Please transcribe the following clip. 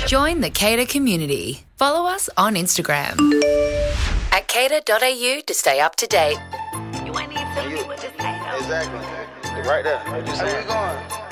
Join the Cater community. Follow us on Instagram at cater.au to stay up to date. You ain't need to be with this Cater. Exactly. Right there. What you saying? Where we going?